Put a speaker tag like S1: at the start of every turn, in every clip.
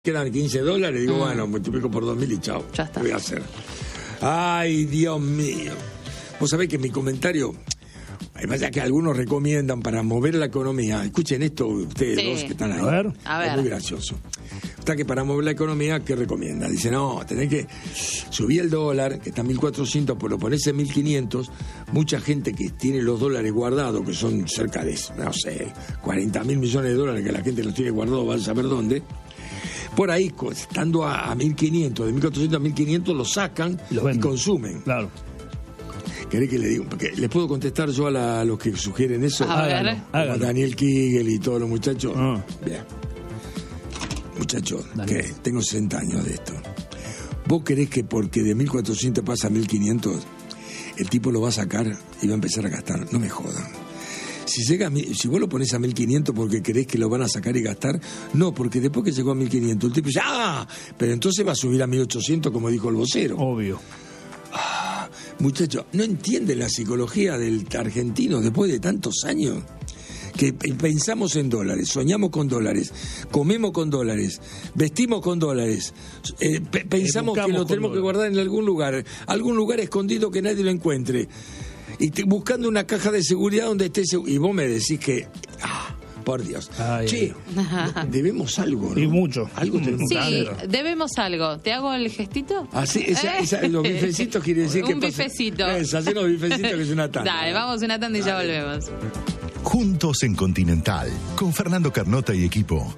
S1: Quedan $15, digo, bueno, multiplico por 2.000 y chao.
S2: Ya está.
S1: ¿Qué voy a hacer? Ay, Dios mío. Vos sabés que mi comentario, además ya que algunos recomiendan para mover la economía, escuchen esto ustedes
S2: Sí.
S1: dos que están ahí.
S2: A ver.
S1: Es muy gracioso. Está que para mover la economía, ¿qué recomienda? Dice, no, tenés que subir el dólar, que está a 1.400, pero lo ponés en 1.500. Mucha gente que tiene los dólares guardados, que son cerca de, no sé, 40.000 millones de dólares que la gente los tiene guardados, van a saber dónde. Por ahí, estando a 1.500, de 1.400 a 1.500, lo sacan y consumen.
S3: Claro.
S1: ¿Querés que le diga? Porque les puedo contestar yo a los que sugieren eso.
S2: A ver.
S1: A Daniel Kigel y todos los muchachos. Bien. Muchachos, que tengo 60 años de esto. ¿Vos querés que porque de 1.400 pasa a 1.500, el tipo lo va a sacar y va a empezar a gastar? No me jodan. Si vos lo ponés a 1.500 porque querés que lo van a sacar y gastar, no, porque después que llegó a 1.500, el tipo dice, ¡ah! Pero entonces va a subir a 1.800, como dijo el vocero.
S3: Obvio.
S1: Muchachos, ¿no entienden la psicología del argentino después de tantos años? Que pensamos en dólares, soñamos con dólares, comemos con dólares, vestimos con dólares, pensamos que lo tenemos que guardar en algún lugar escondido que nadie lo encuentre, y buscando una caja de seguridad donde esté seguro. Y vos me decís que, por Dios, che, debemos algo, ¿no?
S3: Y mucho.
S1: Algo tenemos que hacer.
S2: Sí, debemos algo. ¿Te hago el gestito?
S1: Ah, sí, los bifecitos quiere decir que
S2: un bifecito.
S1: Hacen los bifecitos que es una tanda.
S2: Dale, vamos una tanda y ya volvemos.
S4: Juntos en Continental, con Fernando Carnota y equipo.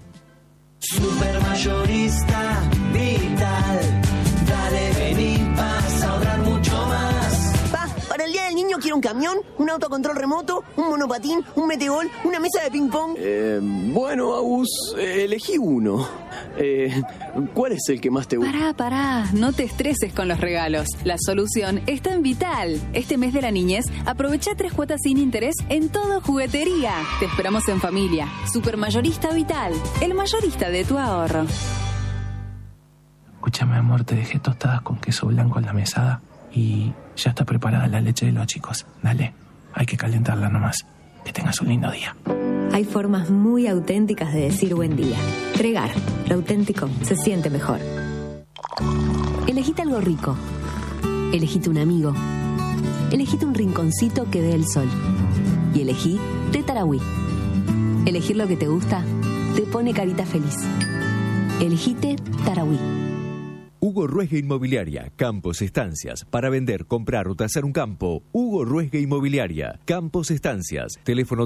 S5: Supermayorista Vital. Dale, vení, vas a ahorrar mucho más.
S6: Pa, para el Día del Niño quiero un camión, un auto a control remoto, un monopatín, un metegol, una mesa de ping-pong.
S7: Bueno, Agus, elegí uno. ¿Cuál es el que más te gusta?
S8: Pará, no te estreses con los regalos. La solución está en Vital. Este mes de la niñez, aprovecha 3 cuotas sin interés en todo juguetería. Te esperamos en familia. Supermayorista Vital, el mayorista de tu ahorro.
S9: Escúchame, amor, te dejé tostadas con queso blanco en la mesada y ya está preparada la leche de los chicos. Dale, hay que calentarla nomás. Que tengas un lindo día.
S10: Hay formas muy auténticas de decir buen día. Tregar, lo auténtico se siente mejor. Elegite algo rico. Elegite un amigo. Elegite un rinconcito que dé el sol. Y elegí Té Tarahui. Elegir lo que te gusta te pone carita feliz. Elegite Tarahui.
S11: Hugo Ruesga Inmobiliaria, Campos Estancias. Para vender, comprar o tasar un campo, Hugo Ruesga Inmobiliaria, Campos Estancias. Teléfono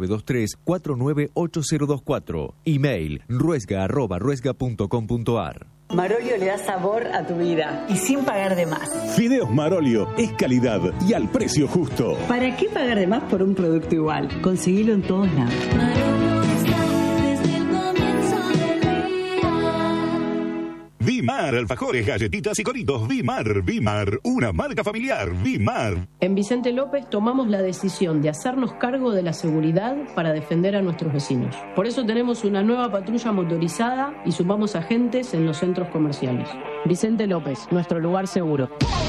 S11: 2923-498024. Email ruesga@ruesga.com.ar.
S12: Marolio le da sabor a tu vida y sin pagar de más.
S13: Fideos Marolio es calidad y al precio justo.
S12: ¿Para qué pagar de más por un producto igual? Conseguilo en todos lados.
S13: Vimar, alfajores, galletitas y coritos. Vimar, una marca familiar. Vimar.
S14: En Vicente López tomamos la decisión de hacernos cargo de la seguridad para defender a nuestros vecinos. Por eso tenemos una nueva patrulla motorizada y sumamos agentes en los centros comerciales. Vicente López, nuestro lugar seguro.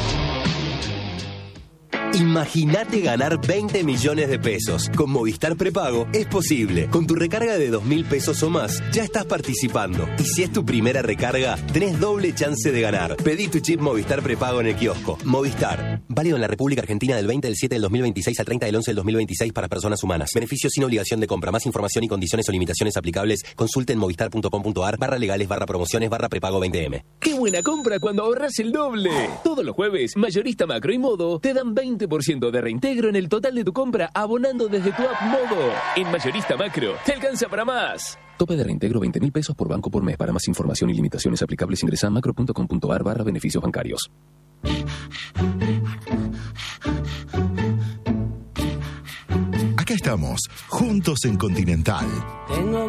S15: Imagínate ganar 20 millones de pesos. Con Movistar Prepago es posible. Con tu recarga de 2.000 pesos o más, ya estás participando. Y si es tu primera recarga, tenés doble chance de ganar. Pedí tu chip Movistar Prepago en el kiosco. Movistar. Válido en la República Argentina del 20 del 7 del 2026 al 30 del 11 del 2026 para personas humanas. Beneficios sin obligación de compra. Más información y condiciones o limitaciones aplicables. Consulte en movistar.com.ar/legales/prepago 20M.
S16: ¡Qué buena compra cuando ahorras el doble! Todos los jueves, Mayorista Macro y Modo te dan 20% de reintegro en el total de tu compra abonando desde tu app Modo. En Mayorista Macro, te alcanza para más. Tope de reintegro 20.000 pesos por banco por mes. Para más información y limitaciones aplicables ingresa a macro.com.ar/beneficios bancarios.
S4: Acá estamos, juntos en Continental.